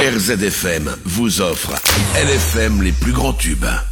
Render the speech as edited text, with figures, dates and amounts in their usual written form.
RZFM vous offre LFM les plus grands tubes.